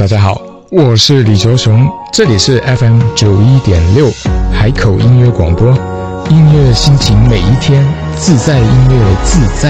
大家好，我是李卓雄，这里是 FM91.6 海口音乐广播，音乐心情每一天，自在音乐自在